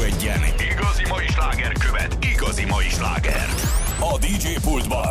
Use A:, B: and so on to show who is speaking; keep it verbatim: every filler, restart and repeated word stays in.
A: tévedjen. Igazi mai sláger követ igazi mai slágert. A dé dzsé pultban